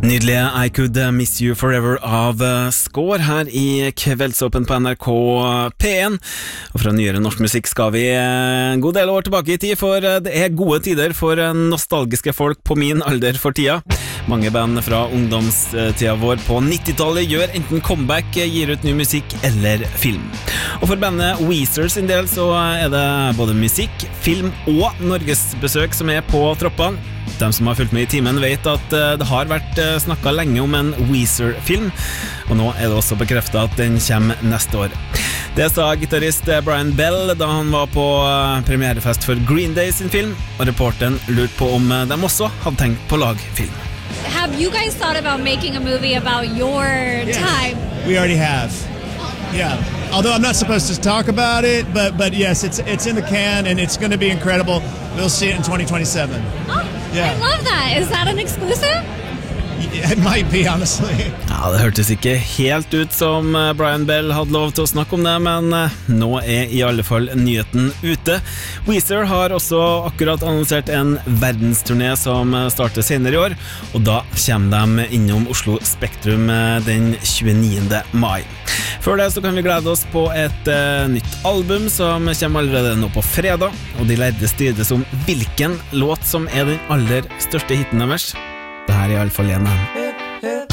Nydelige I Could Miss You Forever av Skår her i Kveldsåpen på NRK P1. Og fra nyere norsk musikk skal vi en god del år tilbake i tid, for det er gode tider for nostalgiske folk på min alder for tida. Mange band fra ungdomstida vår på 90-tallet gjør enten comeback, gir ut ny musikk eller film. Og for bandet Weezer sin del så er det både musikk, film og norgesbesøk som er på troppene. De som har fulgt med i timen vet at det har vært snakket lenge om en Weezer-film, og nå er det også bekreftet at den kommer neste år. Det sa gitarist Brian Bell da han var på premierefest for Green Day sin film, og reporteren lurte på om de også hadde tenkt på å lage film. Have you guys thought about making a movie about your time? We already have. Yeah. Although I'm not supposed to talk about it, but yes, it's in the can and it's going to be incredible. We'll see it in 2027. Oh, yeah. I love that. Is that an exclusive? It might be, honestly. Ja, det hørtes ikke helt ut som Brian Bell hadde lov til å snakke om det, men nå er i alle fall nyheten ute. Weezer har også akkurat annonsert en verdensturné som starter senere i år, og da kommer de innom Oslo Spektrum den 29. mai. Før det så kan vi glede oss på et nytt album som kommer allerede nå på fredag, og de lærde strides om hvilken låt som er den aller største hitten deres. Det her er i alle fall en av dem.